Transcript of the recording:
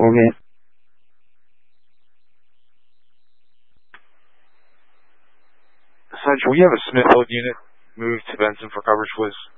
Over me. Sarge, will you have a Smith Hood unit move to Benson for coverage, please?